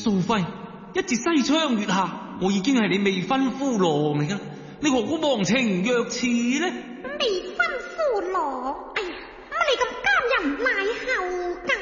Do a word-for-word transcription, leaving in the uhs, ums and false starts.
素妃，一截西窗月下，我已經係你未婚夫郎嚟噶，你何故忘情若廁呢？ 未婚夫郎，哎呀，乜你咁奸人賴后噶？